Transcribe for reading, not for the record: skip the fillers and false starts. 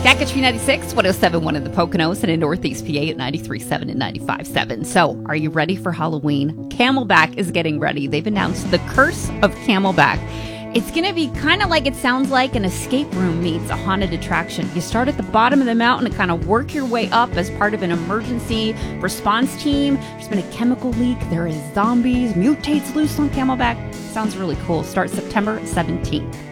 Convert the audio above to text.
Back at 96, 107.1 in the Poconos and in Northeast PA at 93.7 and 95.7. So, are you ready for Halloween? Camelback is getting ready. They've announced the Curse of Camelback. It's going to be kind of like it sounds like an escape room meets a haunted attraction. You start at the bottom of the mountain and kind of work your way up as part of an emergency response team. There's been a chemical leak. There is zombies, mutates loose on Camelback. Sounds really cool. Starts September 17th.